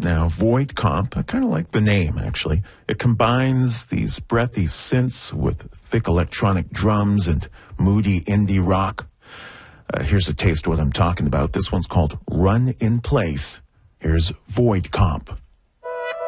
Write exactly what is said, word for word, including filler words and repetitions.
now, Void Comp. I kind of like the name, actually. It combines these breathy synths with thick electronic drums and moody indie rock. Uh, here's a taste of what I'm talking about. This one's called Run in Place. Here's Void Comp.